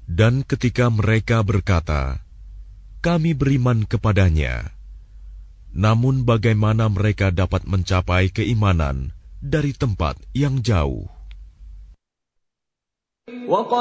Dan ketika mereka berkata, "Kami beriman kepadanya," namun bagaimana mereka dapat mencapai keimanan dari tempat yang jauh?